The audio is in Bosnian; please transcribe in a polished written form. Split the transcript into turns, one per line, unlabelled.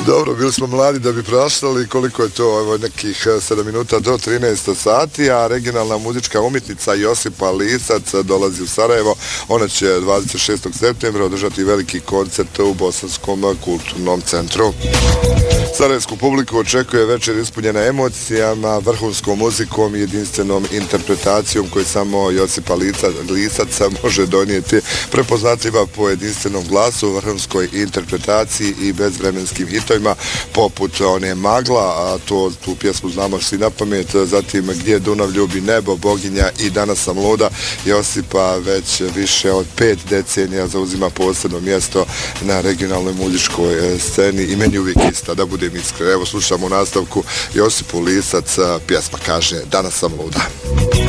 Dobro, bili smo mladi da bi praštali, koliko je to, evo, nekih 7 minuta do 13 sati, a regionalna muzička umjetnica Josipa Lisac dolazi u Sarajevo. Ona će 26. septembra održati veliki koncert u Bosanskom kulturnom centru. Sarajevsku publiku očekuje večer ispunjena emocijama, vrhunskom muzikom i jedinstvenom interpretacijom koju samo Josipa Lisac može donijeti, prepoznatljiva po jedinstvenom glasu, vrhunskoj interpretaciji i bezvremenskim hitovima poput one Magla, a tu pjesmu znamo svi na pamet, zatim Gdje Dunav ljubi nebo, Boginja i Danas sam luda. Josipa već više od 5 decenija zauzima posebno mjesto na regionalnoj muzičkoj sceni i meni uvijek ista, da budem iskren. Evo slušamo u nastavku Josipu Lisac, pjesma kaže Danas sam luda.